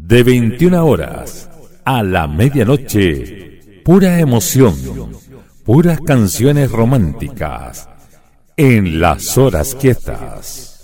De 21 horas a la medianoche, pura emoción, puras canciones románticas en Las Horas Quietas.